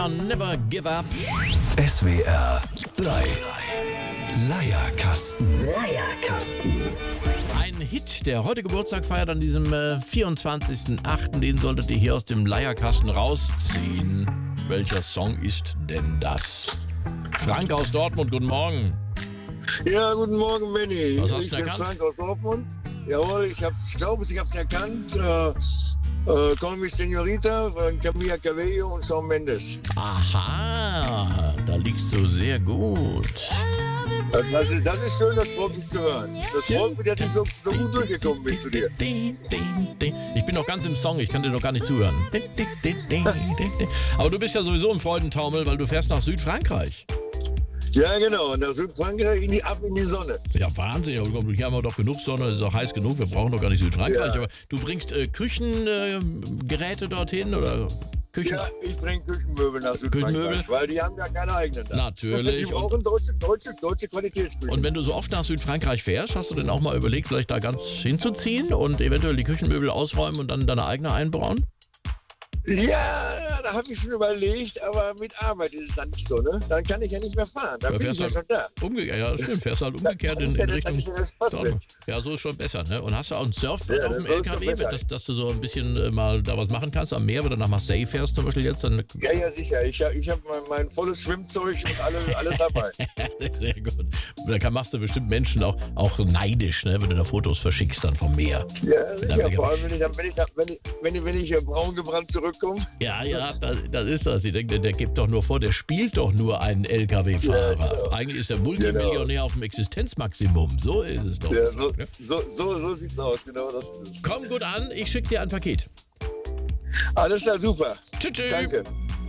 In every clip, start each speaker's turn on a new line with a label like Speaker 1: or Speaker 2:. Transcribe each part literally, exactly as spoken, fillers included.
Speaker 1: Never give up.
Speaker 2: S W R drei. Leierkasten.
Speaker 3: Leierkasten.
Speaker 1: Ein Hit, der heute Geburtstag feiert an diesem äh, vierundzwanzigsten achten Den solltet ihr hier aus dem Leierkasten rausziehen. Welcher Song ist denn das? Frank aus Dortmund, guten Morgen.
Speaker 4: Ja, guten Morgen, Benny.
Speaker 1: Was hast
Speaker 4: ich
Speaker 1: du
Speaker 4: bin
Speaker 1: erkannt?
Speaker 4: Frank aus Dortmund. Jawohl, ich, hab's, ich glaube, ich habe es erkannt. Äh, äh, Call Me Señorita von Camila Cabello und Shawn Mendes.
Speaker 1: Aha, da liegst du sehr gut.
Speaker 4: Das ist, das ist schön, das freut mich zu hören. Das freut mich, dass ich so, so gut durchgekommen bin zu dir.
Speaker 1: Ich bin noch ganz im Song, ich kann dir noch gar nicht zuhören. Aber du bist ja sowieso im Freudentaumel, weil du fährst nach Südfrankreich.
Speaker 4: Ja, genau. Nach Südfrankreich in die, ab in die Sonne.
Speaker 1: Ja, Wahnsinn. Hier haben wir doch genug Sonne, es ist auch heiß genug. Wir brauchen doch gar nicht Südfrankreich.
Speaker 4: Ja.
Speaker 1: Aber du bringst äh, Küchengeräte äh, dorthin oder Küchen?
Speaker 4: Ja, ich bringe Küchenmöbel nach Südfrankreich,
Speaker 1: Küchenmöbel?
Speaker 4: weil die haben ja keine eigenen da.
Speaker 1: Natürlich.
Speaker 4: Die brauchen deutsche, deutsche, deutsche Qualitätsküchen.
Speaker 1: Und wenn du so oft nach Südfrankreich fährst, hast du denn auch mal überlegt, vielleicht da ganz hinzuziehen und eventuell die Küchenmöbel ausräumen und dann deine eigene einbauen?
Speaker 4: Ja, da habe ich schon überlegt, aber mit Arbeit ist es dann nicht so, ne? Dann kann ich ja nicht mehr fahren, dann
Speaker 1: Da
Speaker 4: bin ich ja
Speaker 1: fährst
Speaker 4: schon da.
Speaker 1: Umgekehrt, ja, stimmt. Fährst halt umgekehrt
Speaker 4: Dann
Speaker 1: in,
Speaker 4: ist ja
Speaker 1: in
Speaker 4: der-
Speaker 1: Richtung.
Speaker 4: dann ist ja der Spaß weg.
Speaker 1: Dortmund. Ja, so ist schon besser, ne? Und hast du auch ein Surfbrett
Speaker 4: Ja,
Speaker 1: auf dem
Speaker 4: so ist schon
Speaker 1: L K W,
Speaker 4: besser.
Speaker 1: dass, dass du so ein bisschen äh, mal da was machen kannst am Meer, wenn du nach Marseille fährst zum Beispiel jetzt, dann.
Speaker 4: Ja, ja, sicher. Ich, hab- ich habe mein, mein volles Schwimmzeug und alle, alles dabei.
Speaker 1: Sehr gut. Da kann, machst du bestimmt Menschen auch, auch neidisch, ne? Wenn du da Fotos verschickst dann vom Meer.
Speaker 4: Ja,
Speaker 1: Mit
Speaker 4: ja
Speaker 1: einem-
Speaker 4: vor allem, wenn ich, dann, wenn ich, dann, wenn ich, wenn ich, wenn ich hier braun gebrannt zurückkomme.
Speaker 1: Ja, ja, das, das ist das. Ich denke, der gibt doch nur vor, der spielt doch nur einen L K W-Fahrer.
Speaker 4: Ja, genau.
Speaker 1: Eigentlich ist er Multimillionär auf dem Existenzmaximum. So ist es doch.
Speaker 4: Ja, so,
Speaker 1: Ja.
Speaker 4: so, so, so sieht's aus, genau das ist es.
Speaker 1: Komm gut an, ich schicke dir ein Paket.
Speaker 4: Alles klar, super.
Speaker 1: Tschüss. tschüss.
Speaker 4: Danke.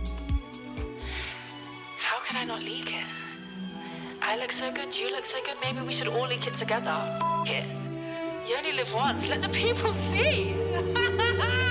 Speaker 5: How could I not leak it? I look so good, you look so good, maybe we should all leak it together. F- it. You only live once, let the people see.